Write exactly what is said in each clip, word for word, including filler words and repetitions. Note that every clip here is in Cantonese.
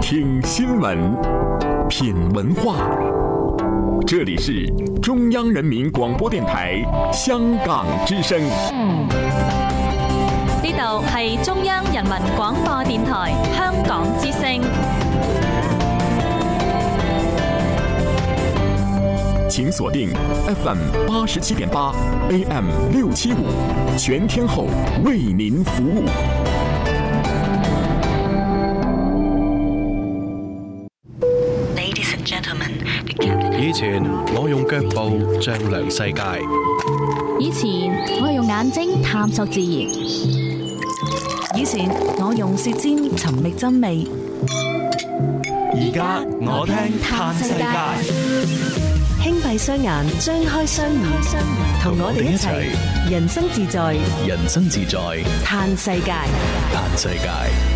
听新闻，品文化。这里是中央人民廣播電台香港之聲。 呢度係中央人民廣播電台香港之聲。 請鎖定 F M 八十七點八 A M 六七五，全天候為您服務。 以前我用腳步丈量世界， 以前我用眼睛探索自然，以前我用舌尖尋覓真味， 而家我聽嘆世界。 輕閉雙眼，張開雙耳，同我哋一齊人生自在， 人生自在， 嘆世界， 嘆世界。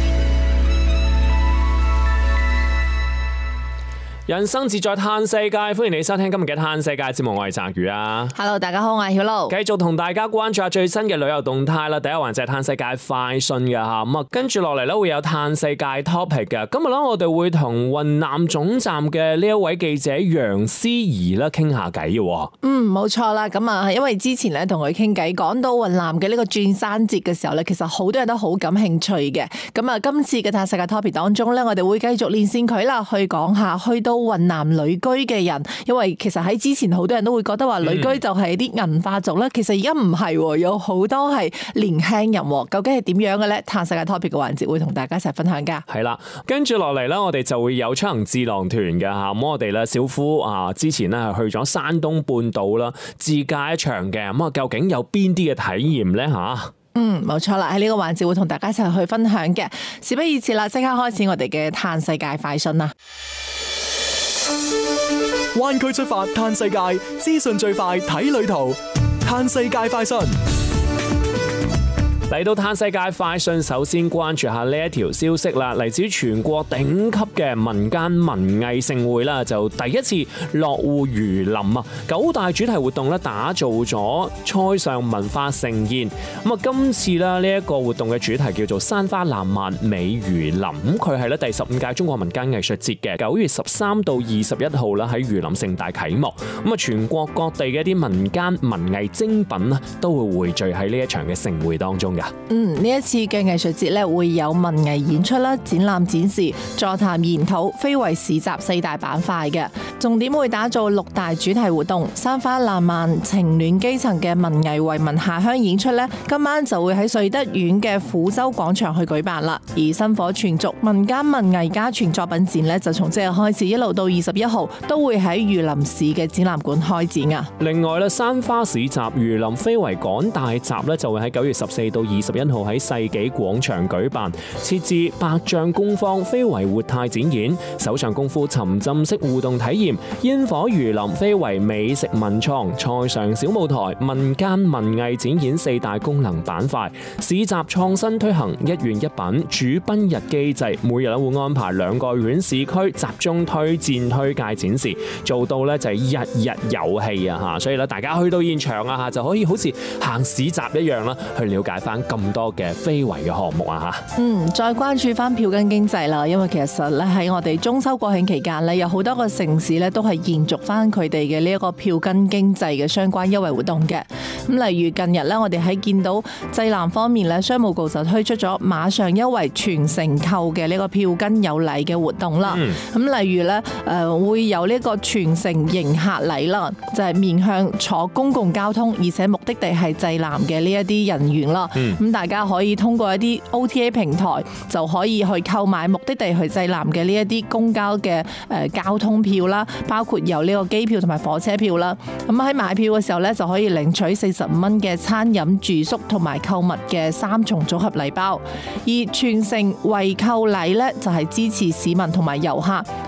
人生自在嘆世界，歡迎你收聽今日嘅嘆世界節目，我係澤宇啊。 Hello， 大家好，我係曉露。 繼續同大家關注下最新嘅旅遊動態啦。第一環就係嘆世界快訊嘅吓，咁啊跟住落嚟咧會有嘆世界 topic 嘅。今日咧我哋會同雲南總站嘅呢一位記者楊思怡啦傾下偈嘅。 嗯，冇錯啦。咁啊，因為之前咧同佢傾偈，講到雲南嘅呢個轉山節嘅時候咧，其實好多人都好感興趣嘅。咁啊，今次嘅嘆世界 topic 當中咧，我哋會繼續連線佢啦，去講下去到雲南旅居嘅人，因為其實喺之前好多人都會覺得話旅居就係啲銀髮族啦，其實而家唔係，有好多係年輕人，究竟係點樣嘅咧？嘆世界 topic 嘅環節會同大家一齊分享噶。 係啦，跟住落嚟咧，我哋就會有出行智囊團嘅吓，咁我哋咧小夫啊，之前咧係去咗山東半島啦，自駕一場嘅，咁啊究竟有邊啲嘅體驗咧吓？ 嗯，冇錯啦，喺呢個環節會同大家一齊去分享嘅。事不宜遲啦，即刻開始我哋嘅嘆世界快訊啦！ 灣區出發嘆世界，資訊最快睇旅途，嘆世界快訊。 嚟到嘆世界快訊，首先關注下呢一條消息啦，嚟自全國頂級嘅民間文藝盛會啦，就第一次落戶榆林啊！九大主題活動咧，打造咗塞上文化盛宴。咁啊，今次啦呢一個活動嘅主題叫做山花爛漫美榆林，咁佢係咧第十五屆中國民間藝術節嘅九月十三到二十一號啦，喺榆林盛大啟幕。咁啊，全國各地嘅一啲民間文藝精品啊，都會匯聚喺呢一場嘅盛會當中嘅。 嗯，呢一次嘅藝術節咧會有文藝演出啦、展覽展示、座談研討、非遺市集四大板塊嘅，重點會打造六大主題活動。山花爛漫、情暖基層嘅文藝為民下鄉演出咧，今晚就會喺瑞德縣嘅虎洲廣場去舉辦啦。而薪火傳續民間文藝家傳作品展咧，就從即日開始一路到二十一號，都會喺榆林市嘅展覽館開展啊。 另外咧，山花市集榆林非遺趕大集咧，就會喺九月十四到二十一號喺世紀廣場舉辦，設置百丈工坊非遺活態展演、手上功夫沉浸式互動體驗、煙火榆林非遺美食文創、塞上小舞台、民間文藝展演四大功能板塊。市集創新推行一縣一品主賓日機制，每日會安排兩個縣市區集中推薦推介展示，做到咧就係日日有戲啊吓！所以咧大家去到現場啊吓，就可以好似行市集一樣啦，去了解翻咁多嘅非遺嘅項目啊吓。 嗯，再關注翻票根經濟啦，因為其實咧喺我哋中秋國慶期間咧，有好多個城市咧都係延續翻佢哋嘅呢一個票根經濟嘅相關優惠活動嘅。咁例如近日咧，我哋喺見到濟南方面咧，商務局就推出咗馬上優惠全城購嘅呢個票根有禮嘅活動啦。咁、嗯、例如咧，誒會有呢個全城迎客禮啦，就係、是、面向坐公共交通，而且目的地係濟南嘅呢一啲人員啦。咁、嗯、大家可以通過一啲 O T A 平台就可以去購買目的地去濟南嘅呢一啲公交嘅誒交通票啦，包括有呢個機票同埋火車票啦。咁喺買票嘅時候咧，就可以領取四十五蚊嘅餐飲住宿同埋購物嘅三重組合禮包。而全城惠購禮咧，就係支持市民同埋遊客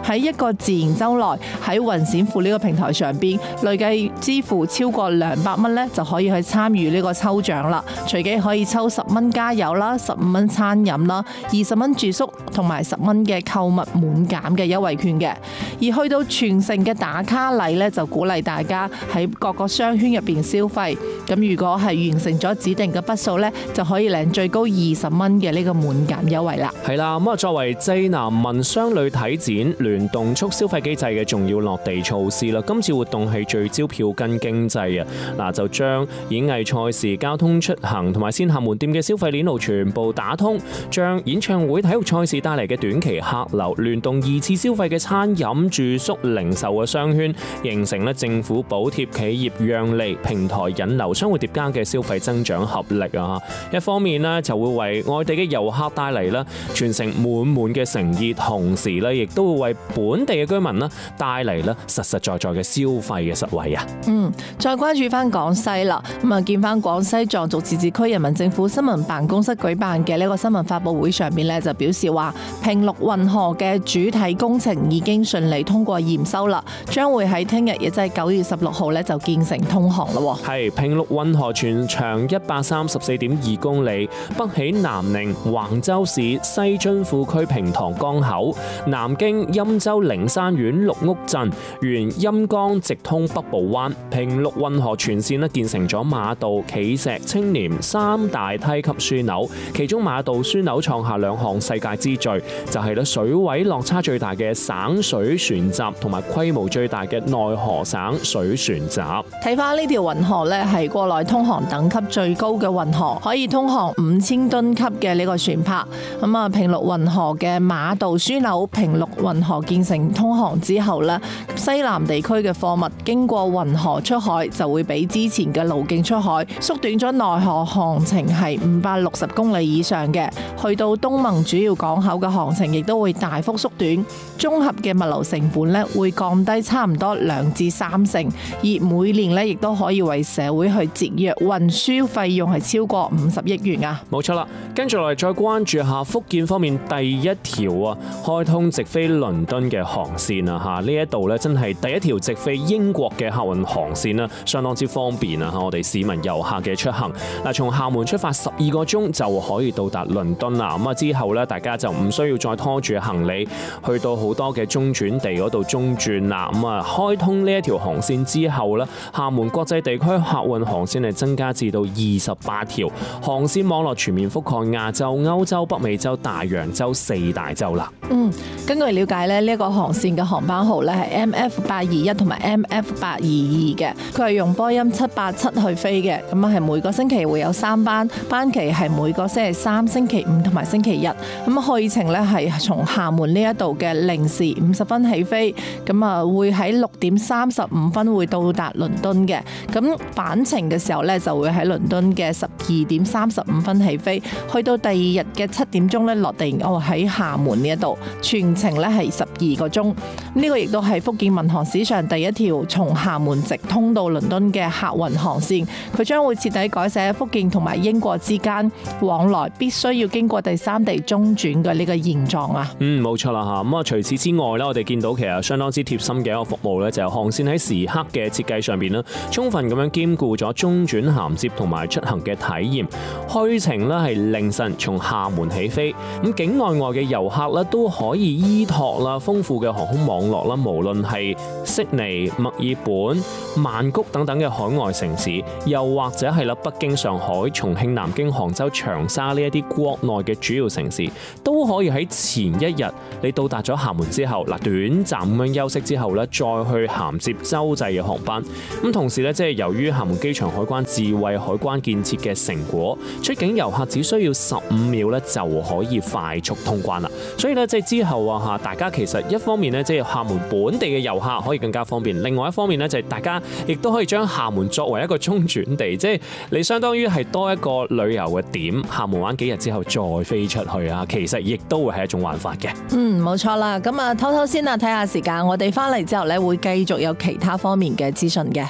喺一個自然週內喺雲閃付呢個平台上邊累計支付超過兩百蚊咧，就可以去參與呢個抽獎啦。隨機可以抽十蚊加油啦、十五蚊餐飲啦、二十蚊住宿同埋十蚊嘅購物滿減嘅優惠券嘅。而去到全城嘅打卡禮咧，就鼓勵大家喺各個商圈入邊消費。咁如果係完成咗指定嘅筆數咧，就可以領最高二十蚊嘅呢個滿減優惠啦。 係啦，咁啊作為濟南民商旅體展聯動促消費機制嘅重要落地措施啦，今次活動係聚焦票根經濟啊，嗱就將演藝賽事、交通出行同埋線下門店嘅消費鏈路全部打通，將演唱會、體育賽事帶嚟嘅短期客流聯動二次消費嘅餐飲、住宿、零售嘅商圈，形成咧政府補貼、企業讓利、平台引流、相互疊加嘅消費增長合力啊！一方面咧就會為外地嘅遊客帶嚟咧全城滿滿嘅誠意，同時咧亦都會為本地嘅居民咧帶嚟咧實實在在嘅消費嘅實惠啊！ 嗯，再關注翻廣西啦，咁啊見翻廣西壯族自治區人民政府新聞辦公室舉辦嘅呢個新聞發佈會上面咧，就表示話平陸運河嘅主體工程已經順利通過驗收啦，將會喺聽日亦即係九月十六號咧就建成通航啦。 係平陸運河全長一百三十四點二公里，北起南寧橫州市西津庫區平塘江口，南經欽州靈山縣綠屋鎮，沿欽江直通北部灣。平陸運河全線咧建成咗馬道、企石、青廉三大梯級樞紐，其中馬道樞紐創下兩項世界之最，就係咧水位落差最大嘅省水船閘同埋規模最大嘅內河省水船閘。睇翻呢條運河咧，係國內通航等級最高嘅運河，可以通航五千噸級嘅呢個船舶。咁啊，平陸運河嘅馬道樞紐平陸運河建成通航之後咧，西南地區嘅貨物經過運河出海就會比之前嘅路徑出海縮短咗內河航程係五百六十公里以上嘅，去到東盟主要港口嘅航程亦都會大幅縮短，綜合嘅物流成本咧會降低差唔多兩至三成，而每年咧亦都可以為社會去節約運輸費用係超過五十億元啊！冇錯啦，跟住落嚟再關注下福建方面第一條啊開通直飛倫敦嘅航線啊嚇，呢一度咧真係第一條直飛英國嘅客運航線啦，相當之方便啊！我哋市民遊客嘅出行嗱，從廈門出發十二個鐘就可以到達倫敦啦。咁啊之後咧，大家就唔需要再拖住行李去到好多嘅中轉地嗰度中轉啦。咁啊，開通呢一條航線之後咧，廈門國際地區客運航線係增加至到二十八條，航線網絡全面覆蓋亞洲、歐洲、北美洲、大洋洲四大洲啦。嗯，根據了解咧，呢一個航線嘅航班號咧係 M F 八二一同埋 M F 八二二嘅，佢係用波音七八七去飛嘅，咁啊係每個星期會有三班，班期係每個星期三、星期五同埋星期日。咁去程咧係從廈門呢一度嘅零時五十分起飛，咁啊會喺六點三十五分會到達倫敦嘅。咁返程嘅時候咧就會喺倫敦嘅十二點三十五分起飛，去到第二日嘅七點鐘咧落地，我喺廈門呢一度，全程咧係十二個鐘。呢個亦都係福建民航史上第一條從廈門直通到倫敦嘅客運航線，佢將會徹底改寫福建同埋英國之間往來必須要經過第三地中轉嘅呢個現狀啊。嗯，冇錯啦嚇。咁啊，除此之外咧，我哋見到其實相當之貼心嘅一個服務咧，就係航線喺時刻嘅設計上邊咧，充分咁樣兼顧咗中轉銜接同埋出行嘅體驗。去程咧係凌晨從廈門起飛，咁境內外嘅遊客咧都可以依託啦豐富嘅航空網絡啦，無論係悉尼、墨爾本、曼谷等等嘅海外城市，又或者係啦北京、上海、重慶、南京、杭州、長沙呢一啲國內嘅主要城市，都可以喺前一日你到達咗廈門之後，嗱短暫咁樣休息之後咧，再去銜接洲際嘅航班。咁同時咧，即係由於廈門機場海關智慧海關建設嘅成果，出境遊客只需要十五秒咧就可以快速通關啦。所以咧，即係之後啊嚇，大家其實一方面咧，即係廈門本地嘅遊客可以更加方便；另外一方面咧，就係大家亦都可以將廈門作為一個中轉地，即係你相當於係多一個旅遊嘅點，廈門玩幾日之後再飛出去啊，其實亦都會係一種玩法嘅。嗯，冇錯啦。咁啊，偷偷先啊，睇下時間，我哋翻嚟之後咧，會繼續有其他方面嘅資訊嘅。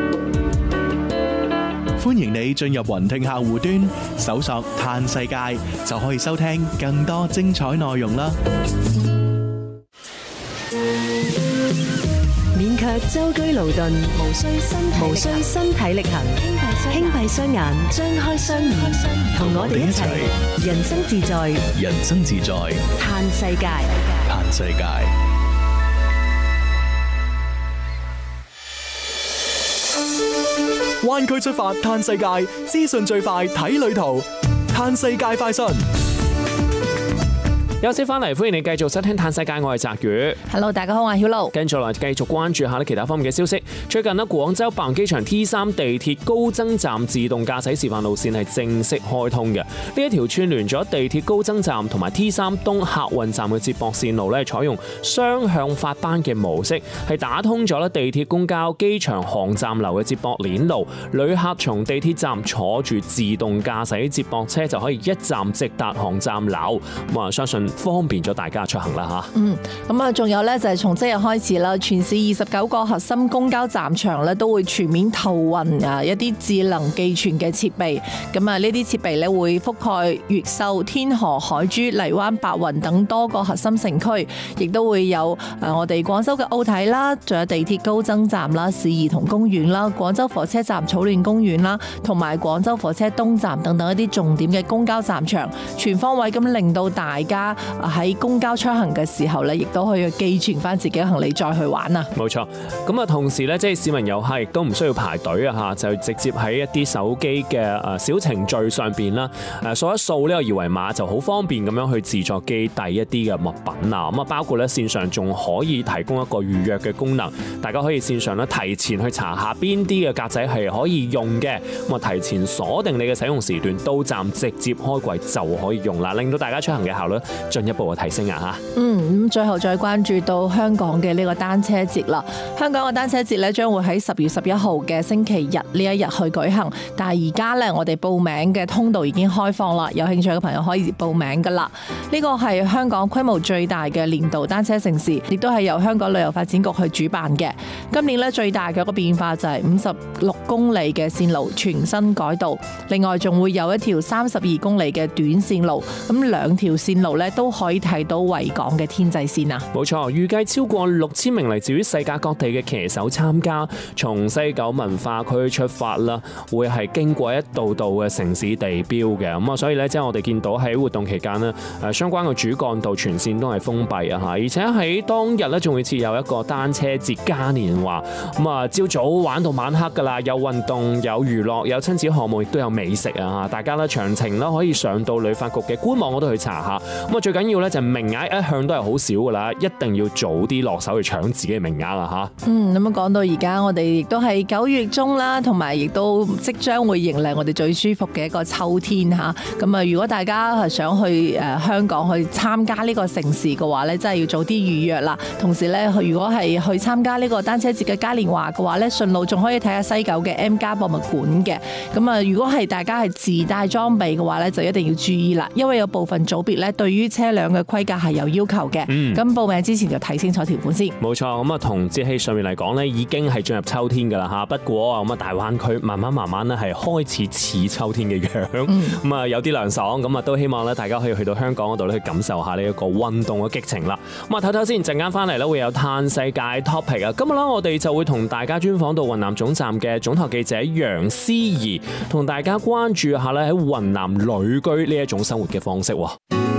歡迎你進入雲聽客戶端，搜索嘆世界，就可以收聽更多精彩內容啦。 勉強舟車勞頓，無需身體無需身體力行，輕閉雙眼，張開雙耳，同我哋一齊人生自在， 人生自在， 嘆世界， 嘆世界。 灣區出發嘆世界，資訊最快睇旅途，嘆世界快訊。 休息翻嚟，歡迎你繼續收聽《嘆世界》，我係澤宇。 Hello， 大家好，我係曉露。跟住落嚟繼續關注下咧其他方面嘅消息。最近咧，廣州白雲機場 T 三地鐵高增站自動駕駛示範路線係正式開通嘅。呢一條串聯咗地鐵高增站同埋 T 三東客運站嘅接駁線路咧，採用雙向發班嘅模式，係打通咗咧地鐵公交、機場航站樓嘅接駁鏈路。旅客從地鐵站坐住自動駕駛接駁車就可以一站直達航站樓。咁啊，相信方便咗大家出行啦嚇。 嗯，咁啊，仲有咧就係從即日開始啦，全市二十九個核心公交站場咧都會全面投運啊一啲智能寄存嘅設備。咁啊，呢啲設備咧會覆蓋越秀、天河、海珠、荔灣、白雲等多個核心城區，亦都會有誒我哋廣州嘅奧體啦，仲有地鐵高增站啦、市兒童公園啦、廣州火車站草亂公園啦，同埋廣州火車東站等等一啲重點嘅公交站場，全方位咁令到大家喺公交出行嘅時候咧，亦都可以寄存翻自己嘅行李再去玩啊！ 冇錯，咁啊同時咧，即係市民遊客亦都唔需要排隊啊嚇，就直接喺一啲手機嘅誒小程序上邊啦，誒掃一掃呢個二維碼就好方便咁樣去自助寄遞一啲嘅物品啊！咁啊包括咧線上仲可以提供一個預約嘅功能，大家可以線上咧提前去查下邊啲嘅格仔係可以用嘅，咁啊提前鎖定你嘅使用時段，到站直接開櫃就可以用啦，令到大家出行嘅效率進一步提升啊嚇！ 嗯，咁最後再關注到香港嘅呢個單車節啦。香港嘅單車節咧將會喺十月十一號嘅星期日呢一日去舉行，但係而家咧我哋報名嘅通道已經開放啦，有興趣嘅朋友可以報名噶啦。呢個係香港規模最大嘅年度單車盛事，亦都係由香港旅遊發展局去主辦嘅。今年咧最大嘅一個變化就係五十六公里嘅線路全新改道，另外仲會有一條三十二公里嘅短線路，咁兩條線路咧都可以睇到維港嘅天際線啊！ 冇錯，預計超過六千名嚟自於世界各地嘅騎手參加，從西九文化區出發啦，會係經過一道道嘅城市地標嘅，咁啊，所以咧即係我哋見到喺活動期間呢，誒相關嘅主幹道全線都係封閉啊嚇，而且喺當日咧仲會設有一個單車節嘉年華，咁啊朝早玩到晚黑㗎啦，有運動、有娛樂、有親子項目，亦都有美食啊嚇，大家咧詳情啦可以上到旅發局嘅官網嗰度去查下，咁啊最緊要咧就係名額一向都係好少㗎啦，一定要早啲落手去搶自己嘅名額啊嚇。 嗯，咁樣講到而家，我哋亦都係九月中啦，同埋亦都即將會迎嚟我哋最舒服嘅一個秋天嚇。咁啊，如果大家係想去誒香港去參加呢個盛事嘅話咧，真係要早啲預約啦。同時咧，如果係去參加呢個單車節嘅嘉年華嘅話咧，順路仲可以睇下西九嘅 M+ 博物館嘅。咁啊，如果係大家係自帶裝備嘅話咧，就一定要注意啦，因為有部分組別咧對於車輛嘅規格係有要求嘅。咁、嗯、報名之前就睇清楚條款先。冇錯， 咁啊同節氣上面嚟講咧，已經係進入秋天㗎啦嚇。不過咁啊，大灣區慢慢慢慢咧係開始似秋天嘅樣，咁啊、嗯、有啲涼爽，咁啊都希望咧大家可以去到香港嗰度咧去感受下呢一個運動嘅激情啦。咁啊睇睇先，陣間翻嚟咧會有嘆世界 topic 啊。今日咧我哋就會同大家專訪到雲南總站嘅總台記者楊思怡，同大家關注下咧喺雲南旅居呢一種生活嘅方式喎。